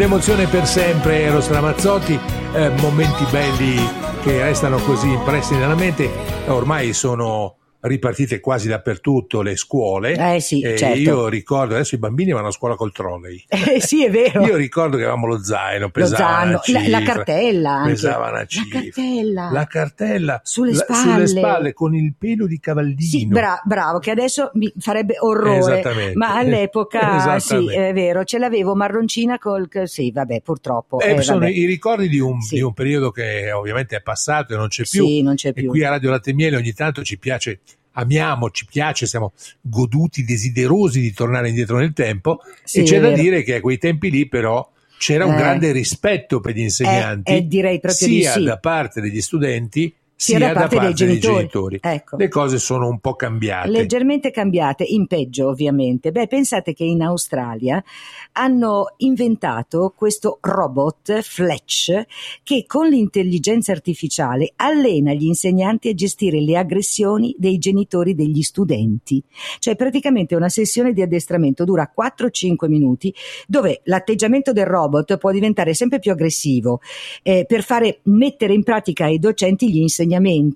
L'emozione per sempre, Eros Ramazzotti, momenti belli che restano così impressi nella mente. Ormai sono ripartite quasi dappertutto le scuole. Sì, certo. Io ricordo, adesso i bambini vanno a scuola col trolley. Sì, è vero. Io ricordo che avevamo lo zaino, pesava la cartella anche. Pesava una cifra. La cartella sulle spalle con il pelo di cavallino. Sì, bravo, che adesso mi farebbe orrore. Esattamente. Ma all'epoca sì, è vero, ce l'avevo marroncina sì, vabbè, purtroppo. Sono i ricordi di un periodo che ovviamente è passato e non c'è più. Sì, non c'è più. E qui a Radio Latte e Miele ogni tanto ci piace, amiamo, ci piace, siamo goduti, desiderosi di tornare indietro nel tempo. Sì, e c'è da dire che a quei tempi lì però c'era un grande rispetto per gli insegnanti, direi proprio sia di sì. da parte degli studenti sia da parte dei genitori. Ecco. Le cose sono un po' cambiate. Leggermente cambiate, in peggio ovviamente. Pensate che in Australia hanno inventato questo robot Fletch che con l'intelligenza artificiale allena gli insegnanti a gestire le aggressioni dei genitori degli studenti. Cioè praticamente una sessione di addestramento dura 4-5 minuti dove l'atteggiamento del robot può diventare sempre più aggressivo per fare mettere in pratica ai docenti gli insegnamenti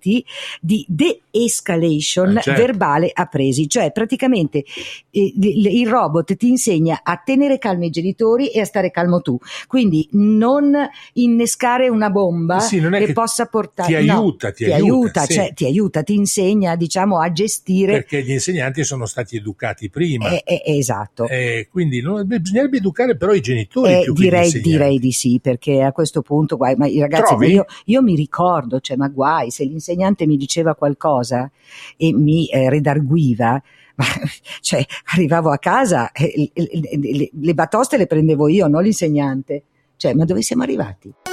di de-escalation verbale appresi, cioè praticamente il robot ti insegna a tenere calmi i genitori e a stare calmo tu, quindi non innescare una bomba che possa portare, ti aiuta, ti insegna, diciamo, a gestire, perché gli insegnanti sono stati educati prima. Esatto. Quindi bisognerebbe educare però i genitori più che gli insegnanti. Direi di sì, perché a questo punto ma i ragazzi, io mi ricordo, ma guai se l'insegnante mi diceva qualcosa e mi redarguiva, cioè arrivavo a casa e le batoste le prendevo io, non l'insegnante. Ma dove siamo arrivati?